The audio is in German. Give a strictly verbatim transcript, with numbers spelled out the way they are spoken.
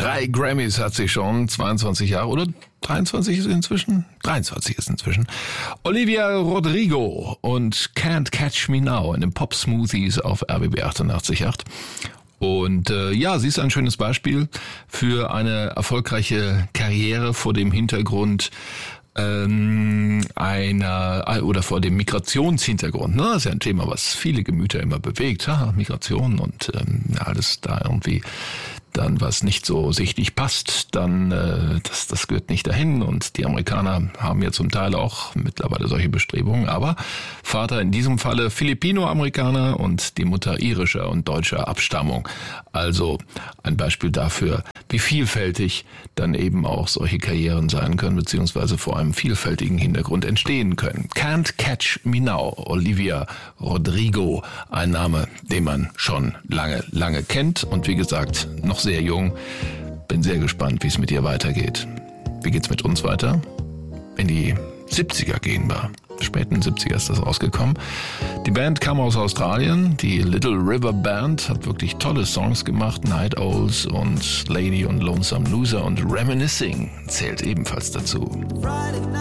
Drei Grammys hat sie schon, zweiundzwanzig Jahre oder dreiundzwanzig ist sie inzwischen? dreiundzwanzig ist inzwischen. Olivia Rodrigo und Can't Catch Me Now in den Pop Smoothies auf R B B achtundachtzig Komma acht. Und äh, ja, sie ist ein schönes Beispiel für eine erfolgreiche Karriere vor dem Hintergrund ähm, einer oder vor dem Migrationshintergrund. Ne? Das ist ja ein Thema, was viele Gemüter immer bewegt. Ha, Migration und ähm, alles da irgendwie dann was nicht so sichtlich passt, dann äh, das, das gehört nicht dahin. Und die Amerikaner haben ja zum Teil auch mittlerweile solche Bestrebungen. Aber Vater in diesem Falle Filipino-Amerikaner und die Mutter irischer und deutscher Abstammung. Also ein Beispiel dafür, wie vielfältig dann eben auch solche Karrieren sein können, beziehungsweise vor einem vielfältigen Hintergrund entstehen können. Can't Catch Me Now, Olivia Rodrigo, ein Name, den man schon lange, lange kennt und wie gesagt, noch sehr jung. Bin sehr gespannt, wie es mit ihr weitergeht. Wie geht's mit uns weiter? In die siebziger gehen wir. Späten siebziger ist das rausgekommen. Die Band kam aus Australien. Die Little River Band hat wirklich tolle Songs gemacht. Night Owls und Lady und Lonesome Loser und Reminiscing zählt ebenfalls dazu.